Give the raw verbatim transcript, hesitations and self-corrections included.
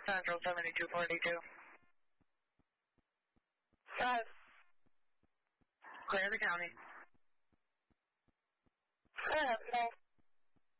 Central seventy-two forty-two. Five. Clear the county. Uh, no.